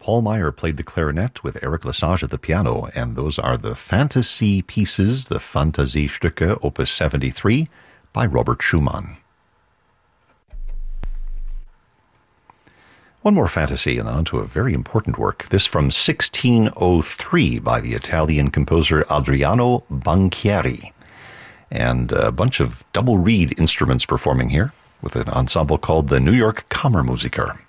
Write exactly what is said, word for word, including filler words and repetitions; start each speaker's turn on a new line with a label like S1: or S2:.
S1: Paul Meyer played the clarinet with Eric Lesage at the piano, and those are the Fantasy Pieces, the Fantasiestücke, Opus seventy-three, by Robert Schumann. One more fantasy, and then on to a very important work. This from sixteen oh three by the Italian composer Adriano Banchieri. And a bunch of double reed instruments performing here with an ensemble called the New York Kammermusiker.